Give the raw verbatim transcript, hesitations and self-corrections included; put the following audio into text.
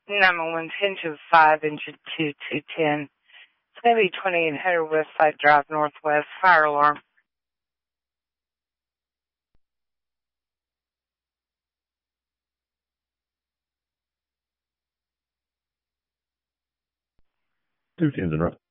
nine one one, ten to five, engine two two ten. It's going to be twenty-eight hundred West Side Drive, Northwest. Fire alarm. Two tens and right.